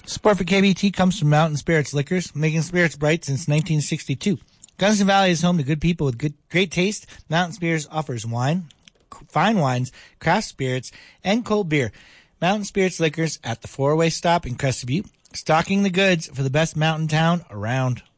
Support for KBT comes from Mountain Spirits Liquors, making spirits bright since 1962. Gunnison Valley is home to good people with great taste. Mountain Spirits offers wine, fine wines, craft spirits, and cold beer. Mountain Spirits Liquors at the 4-Way Stop in Crested Butte, stocking the goods for the best mountain town around.